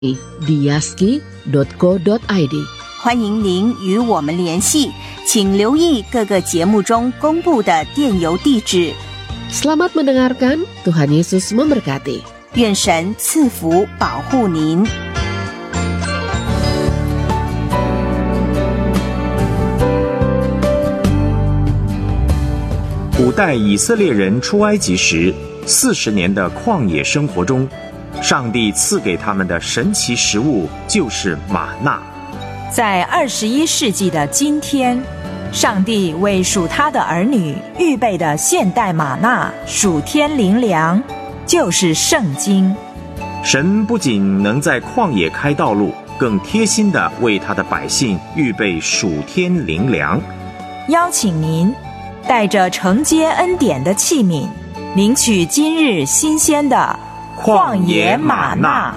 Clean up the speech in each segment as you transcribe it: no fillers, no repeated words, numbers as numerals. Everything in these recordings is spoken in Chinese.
diaski.co.id。 欢迎您与我们联系，请留意各个节目中公布的电邮地址。 Selamat mendengarkan, Tuhan Yesus memberkati。 愿神赐福保护您。 古代以色列人出埃及时，40年的旷野生活中，上帝赐给他们的神奇食物就是玛纳。 在21世纪的今天，上帝为属他的儿女预备的现代玛纳属天灵粮，就是圣经。 神不仅能在旷野开道路，更贴心地为他的百姓预备属天灵粮。 邀请您带着承接恩典的器皿，领取今日新鲜的旷野玛纳。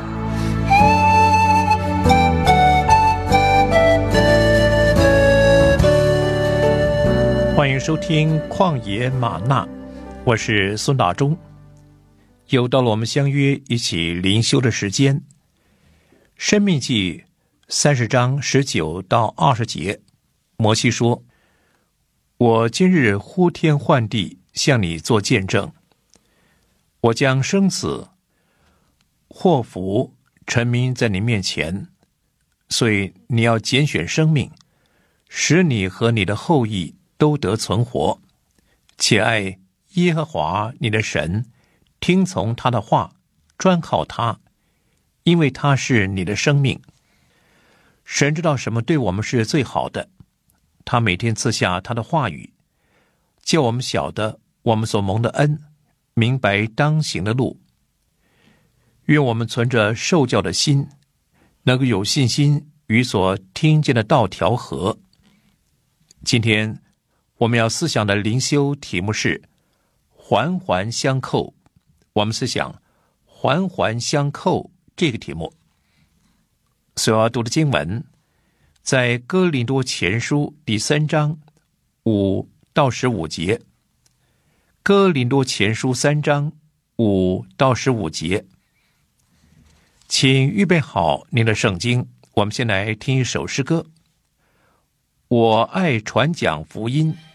欢迎收听旷野玛纳，我是孙大中。又到了我们相约一起灵修的时间。申命记30章19到20节，摩西说：我今日呼天唤地，向你做见证，我将生死祸福陈明在你面前，所以你要拣选生命，使你和你的后裔都得存活，且爱耶和华你的神，听从他的话，专靠他，因为他是你的生命。神知道什么对我们是最好的，他每天赐下他的话语，叫我们晓得我们所蒙的恩，明白当行的路。愿我们存着受教的心，能够有信心与所听见的道调和。今天我们要思想的灵修题目是环环相扣。我们思想环环相扣这个题目。所要读的经文在哥林多前书第3章5到15节。哥林多前书3章5到15节。请预备好您的圣经，我们先来听一首诗歌。我爱传讲福音，